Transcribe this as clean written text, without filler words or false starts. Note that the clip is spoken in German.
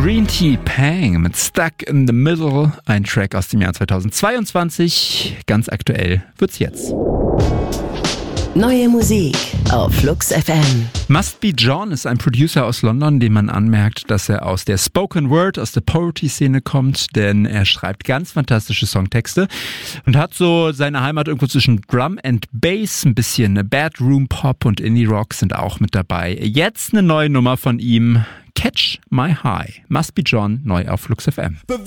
Green Tea Pang mit Stuck in the Middle, ein Track aus dem Jahr 2022. Ganz aktuell wird's jetzt. Neue Musik auf Flux FM. Must Be John ist ein Producer aus London, dem man anmerkt, dass er aus der Spoken Word, aus der Poetry-Szene kommt, denn er schreibt ganz fantastische Songtexte und hat so seine Heimat irgendwo zwischen Drum and Bass, ein bisschen Bedroom Pop und Indie Rock sind auch mit dabei. Jetzt eine neue Nummer von ihm, Catch My High. Must Be John, neu auf Flux FM.